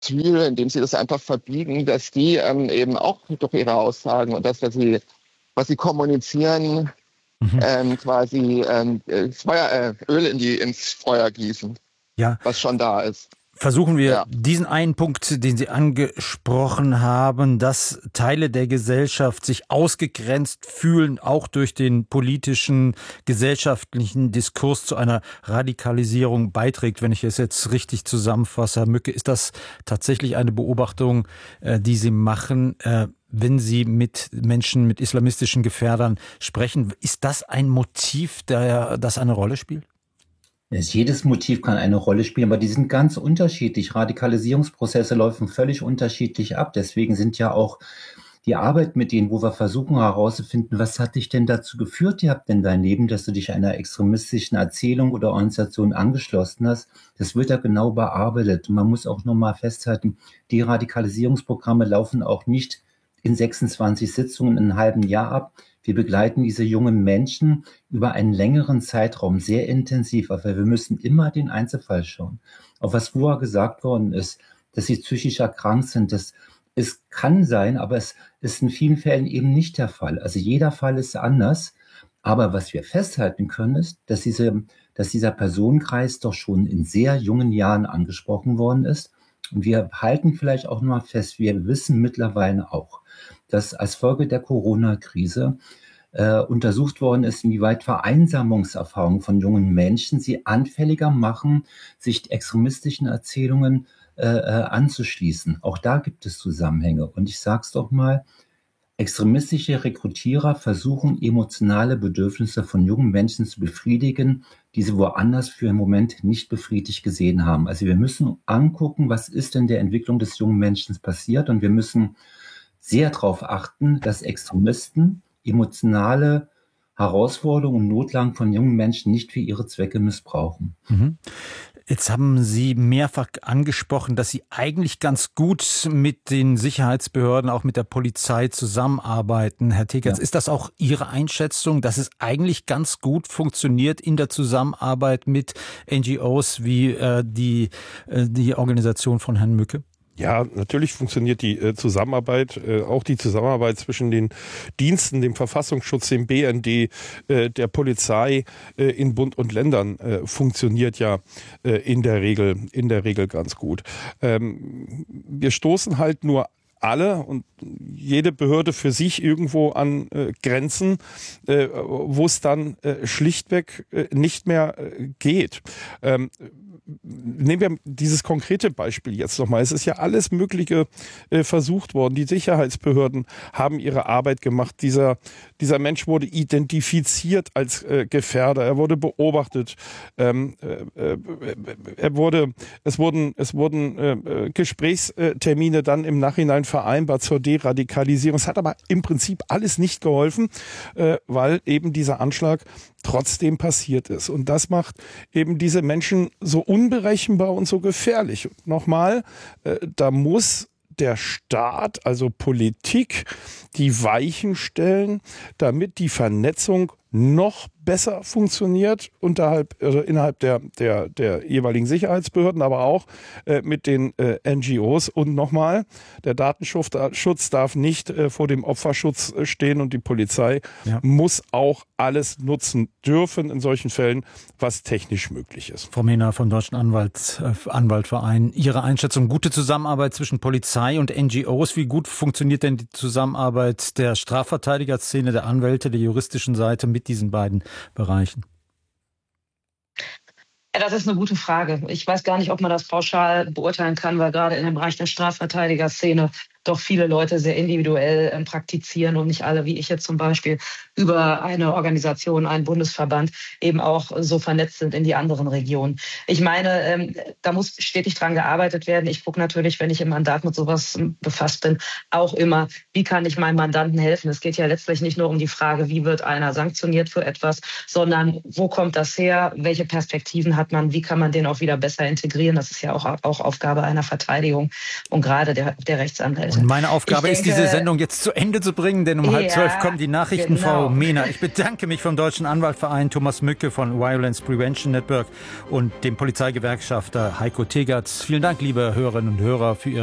indem sie das einfach verbiegen, dass die eben auch durch ihre Aussagen und das, was sie kommunizieren, Mhm. quasi Öl ins Feuer gießen, Ja. was schon da ist. Versuchen wir Ja. diesen einen Punkt, den Sie angesprochen haben, dass Teile der Gesellschaft sich ausgegrenzt fühlen, auch durch den politischen, gesellschaftlichen Diskurs zu einer Radikalisierung beiträgt. Wenn ich es jetzt richtig zusammenfasse, Herr Mücke, ist das tatsächlich eine Beobachtung, die Sie machen, wenn Sie mit Menschen, mit islamistischen Gefährdern sprechen? Ist das ein Motiv, das eine Rolle spielt? Jedes Motiv kann eine Rolle spielen, aber die sind ganz unterschiedlich. Radikalisierungsprozesse laufen völlig unterschiedlich ab. Deswegen sind ja auch die Arbeit mit denen, wo wir versuchen herauszufinden, was hat dich denn dazu geführt gehabt in dein Leben, dass du dich einer extremistischen Erzählung oder Organisation angeschlossen hast. Das wird ja genau bearbeitet. Und man muss auch nochmal festhalten, die Radikalisierungsprogramme laufen auch nicht in 26 Sitzungen in einem halben Jahr ab. Wir begleiten diese jungen Menschen über einen längeren Zeitraum sehr intensiv, aber wir müssen immer den Einzelfall schauen. Auch was vorher gesagt worden ist, dass sie psychisch erkrankt sind, es kann sein, aber es ist in vielen Fällen eben nicht der Fall. Also jeder Fall ist anders. Aber was wir festhalten können, ist, dass dieser Personenkreis doch schon in sehr jungen Jahren angesprochen worden ist. Und wir halten vielleicht auch noch mal fest, wir wissen mittlerweile auch, dass als Folge der Corona-Krise untersucht worden ist, inwieweit Vereinsamungserfahrungen von jungen Menschen sie anfälliger machen, sich extremistischen Erzählungen anzuschließen. Auch da gibt es Zusammenhänge. Und ich sage es doch mal, extremistische Rekrutierer versuchen, emotionale Bedürfnisse von jungen Menschen zu befriedigen, die sie woanders für einen Moment nicht befriedigt gesehen haben. Also wir müssen angucken, was ist in der Entwicklung des jungen Menschen passiert, und wir müssen sehr darauf achten, dass Extremisten emotionale Herausforderungen und Notlagen von jungen Menschen nicht für ihre Zwecke missbrauchen. Mhm. Jetzt haben Sie mehrfach angesprochen, dass Sie eigentlich ganz gut mit den Sicherheitsbehörden, auch mit der Polizei zusammenarbeiten. Herr Tegerz, ist das auch Ihre Einschätzung, dass es eigentlich ganz gut funktioniert in der Zusammenarbeit mit NGOs wie die Organisation von Herrn Mücke? Ja, natürlich funktioniert die Zusammenarbeit, auch die Zusammenarbeit zwischen den Diensten, dem Verfassungsschutz, dem BND, der Polizei in Bund und Ländern funktioniert ja in der Regel ganz gut. Wir stoßen halt nur alle und jede Behörde für sich irgendwo an Grenzen, wo es dann schlichtweg nicht mehr geht. Nehmen wir dieses konkrete Beispiel jetzt nochmal. Es ist ja alles Mögliche versucht worden. Die Sicherheitsbehörden haben ihre Arbeit gemacht. Dieser Mensch wurde identifiziert als Gefährder. Er wurde beobachtet. Es wurden Gesprächstermine dann im Nachhinein vereinbart zur Deradikalisierung. Es hat aber im Prinzip alles nicht geholfen, weil eben dieser Anschlag trotzdem passiert ist. Und das macht eben diese Menschen so unberechenbar und so gefährlich. Und nochmal, da muss der Staat, also Politik, die Weichen stellen, damit die Vernetzung noch besser funktioniert innerhalb der jeweiligen Sicherheitsbehörden, aber auch mit den NGOs. Und nochmal, der Datenschutz darf nicht vor dem Opferschutz stehen, und die Polizei muss auch alles nutzen dürfen in solchen Fällen, was technisch möglich ist. Frau Mehner vom Deutschen Anwaltverein, Ihre Einschätzung, gute Zusammenarbeit zwischen Polizei und NGOs, wie gut funktioniert denn die Zusammenarbeit der Strafverteidigerszene, der Anwälte, der juristischen Seite mit diesen beiden Bereichen? Ja, das ist eine gute Frage. Ich weiß gar nicht, ob man das pauschal beurteilen kann, weil gerade in dem Bereich der Strafverteidigerszene doch viele Leute sehr individuell praktizieren und nicht alle, wie ich jetzt zum Beispiel, über eine Organisation, einen Bundesverband eben auch so vernetzt sind in die anderen Regionen. Ich meine, da muss stetig dran gearbeitet werden. Ich gucke natürlich, wenn ich im Mandat mit sowas befasst bin, auch immer, wie kann ich meinem Mandanten helfen? Es geht ja letztlich nicht nur um die Frage, wie wird einer sanktioniert für etwas, sondern wo kommt das her? Welche Perspektiven hat man? Wie kann man den auch wieder besser integrieren? Das ist ja auch Aufgabe einer Verteidigung und gerade der Rechtsanwälte. Seite. Und meine Aufgabe ist, diese Sendung jetzt zu Ende zu bringen, denn um 11:30 kommen die Nachrichten. Genau. Frau Mehner, ich bedanke mich vom Deutschen Anwaltverein, Thomas Mücke von Violence Prevention Network und dem Polizeigewerkschafter Heiko Tegertz. Vielen Dank, liebe Hörerinnen und Hörer, für Ihre